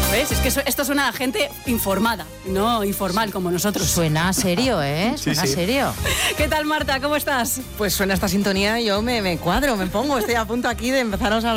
¿Ves? Es que esto suena a gente informada, no informal como nosotros. Suena serio, ¿eh? Suena serio. ¿Qué tal, Marta? ¿Cómo estás? Pues suena esta sintonía y yo me cuadro, me pongo. Estoy a punto aquí de empezaros a